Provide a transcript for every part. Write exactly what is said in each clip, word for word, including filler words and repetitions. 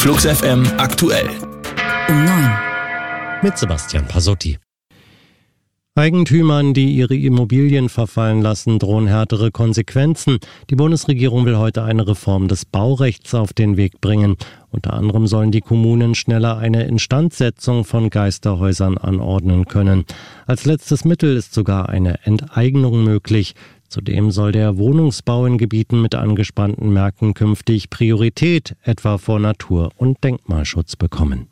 Flux F M aktuell. Um neun. Mit Sebastian Pasotti. Eigentümern, die ihre Immobilien verfallen lassen, drohen härtere Konsequenzen. Die Bundesregierung will heute eine Reform des Baurechts auf den Weg bringen. Unter anderem sollen die Kommunen schneller eine Instandsetzung von Geisterhäusern anordnen können. Als letztes Mittel ist sogar eine Enteignung möglich. Zudem soll der Wohnungsbau in Gebieten mit angespannten Märkten künftig Priorität, etwa vor Natur- und Denkmalschutz bekommen.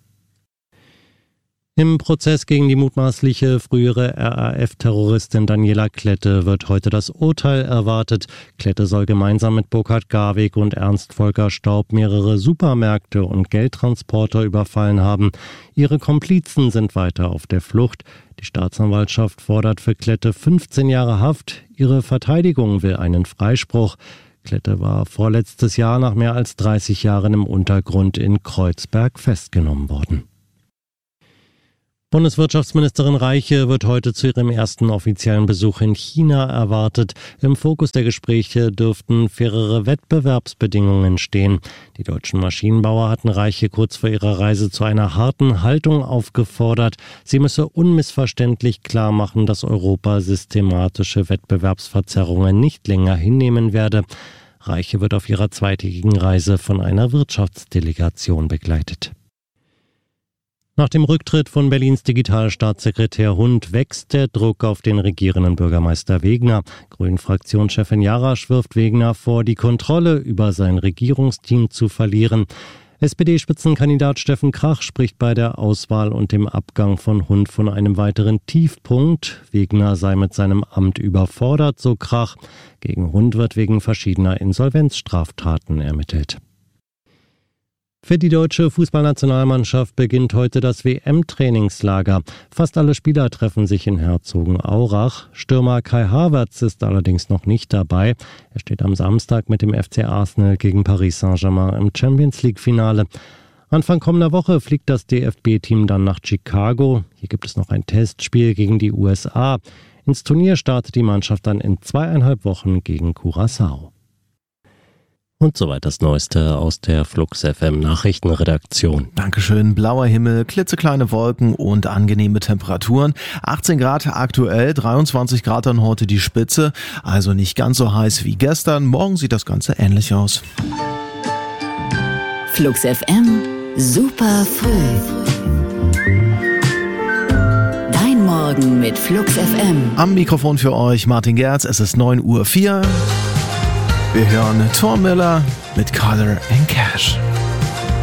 Im Prozess gegen die mutmaßliche frühere R A F-Terroristin Daniela Klette wird heute das Urteil erwartet. Klette soll gemeinsam mit Burkhard Garwig und Ernst Volker Staub mehrere Supermärkte und Geldtransporter überfallen haben. Ihre Komplizen sind weiter auf der Flucht. Die Staatsanwaltschaft fordert für Klette fünfzehn Jahre Haft. Ihre Verteidigung will einen Freispruch. Klette war vorletztes Jahr nach mehr als dreißig Jahren im Untergrund in Kreuzberg festgenommen worden. Bundeswirtschaftsministerin Reiche wird heute zu ihrem ersten offiziellen Besuch in China erwartet. Im Fokus der Gespräche dürften fairere Wettbewerbsbedingungen stehen. Die deutschen Maschinenbauer hatten Reiche kurz vor ihrer Reise zu einer harten Haltung aufgefordert. Sie müsse unmissverständlich klar machen, dass Europa systematische Wettbewerbsverzerrungen nicht länger hinnehmen werde. Reiche wird auf ihrer zweitägigen Reise von einer Wirtschaftsdelegation begleitet. Nach dem Rücktritt von Berlins Digitalstaatssekretär Hund wächst der Druck auf den regierenden Bürgermeister Wegner. Grünen-Fraktionschefin Jarasch wirft Wegner vor, die Kontrolle über sein Regierungsteam zu verlieren. S P D-Spitzenkandidat Steffen Krach spricht bei der Auswahl und dem Abgang von Hund von einem weiteren Tiefpunkt. Wegner sei mit seinem Amt überfordert, so Krach. Gegen Hund wird wegen verschiedener Insolvenzstraftaten ermittelt. Für die deutsche Fußballnationalmannschaft beginnt heute das W M-Trainingslager. Fast alle Spieler treffen sich in Herzogenaurach. Stürmer Kai Havertz ist allerdings noch nicht dabei. Er steht am Samstag mit dem F C Arsenal gegen Paris Saint-Germain im Champions-League-Finale. Anfang kommender Woche fliegt das D F B-Team dann nach Chicago. Hier gibt es noch ein Testspiel gegen die U S A. Ins Turnier startet die Mannschaft dann in zweieinhalb Wochen gegen Curaçao. Und soweit das Neueste aus der Flux F M Nachrichtenredaktion. Dankeschön. Blauer Himmel, klitzekleine Wolken und angenehme Temperaturen. achtzehn Grad aktuell, dreiundzwanzig Grad dann heute die Spitze. Also nicht ganz so heiß wie gestern. Morgen sieht das Ganze ähnlich aus. Flux F M, super früh. Dein Morgen mit Flux F M. Am Mikrofon für euch Martin Gerz. Es ist neun Uhr vier. Wir hören Thor Miller mit Color and Cash.